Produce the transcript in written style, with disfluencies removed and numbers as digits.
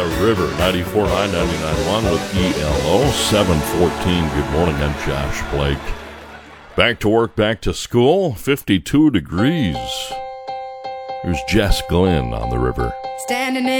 River, 94.9, 99.1 with ELO, 714. Good morning, I'm Josh Blake. Back to work, back to school, 52 degrees. Here's Jess Glynn on the river. Standing in